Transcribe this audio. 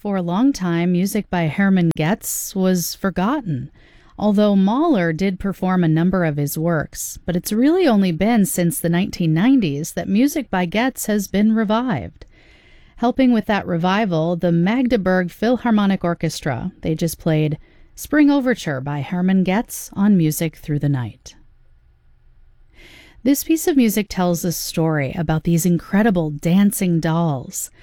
For a long time, music by Hermann Goetz was forgotten, although Mahler did perform a number of his works, but it's really only been since the 1990s that music by Goetz has been revived. Helping with that revival, the Magdeburg Philharmonic Orchestra. They just played Spring Overture by Hermann Goetz on Music Through the Night. This piece of music tells a story about these incredible dancing dolls.